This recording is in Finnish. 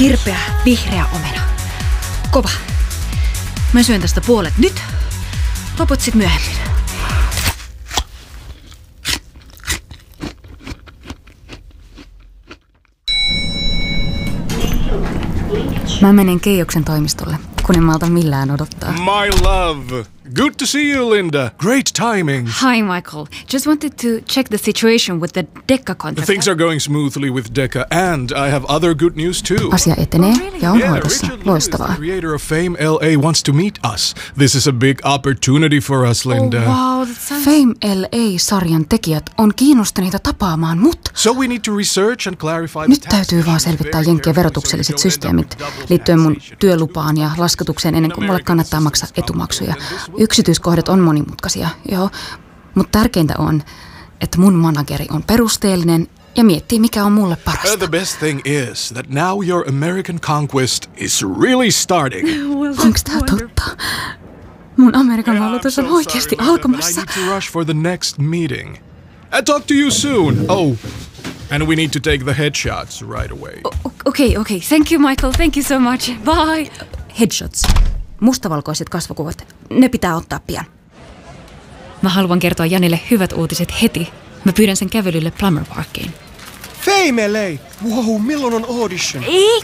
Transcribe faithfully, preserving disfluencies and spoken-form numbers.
Kirpeä, vihreä omena. Kova. Mä syön tästä puolet nyt. Loput sit myöhemmin. Mä menen Keijoksen toimistolle, kun en malta millään odottaa. My love. Good to see you, Linda. Great timing. Hi, Michael. Just wanted to check the situation with the Decca contract. Things are going smoothly with Decca, and I have other good news too. Asia etenee ja on Yeah, hoidossa. Richard Lewis, Loistavaa. the creator of Fame L A, wants to meet us. This is a big opportunity for us, Linda. Oh, wow, that sounds... Fame L A-sarjan tekijät on kiinnostuneita tapaamaan mut. So we need to research and clarify the Nyt tax täytyy vaan issues selvittää very jenkkien carefully verotukselliset so we don't systeemit end up with double liittyen mun taxation. työlupaan ja laskutukseen ennen kuin mulle kannattaa maksaa etumaksuja. Yksityiskohdat on monimutkaisia, joo. Mutta tärkeintä on, että mun manageri on perusteellinen ja miettii, mikä on mulle Uh, parasta. the best thing is that now your American conquest is really starting. Onks tää totta? Mun Amerikan Yeah, I'm valloitus so on oikeasti sorry, Linda, but I alkamassa. need to rush for the next meeting. I'll talk to you soon. Oh, and we need to take the headshots right away. Okei, okei. Thank you, Michael. Thank you so much. Bye. Headshots. Mustavalkoiset kasvokuvat. Ne pitää ottaa pian. Mä haluan kertoa Janille hyvät uutiset heti. Mä pyydän sen kävelylle Plummer Parkiin. Fame L A! Wow, milloin on audition? Ei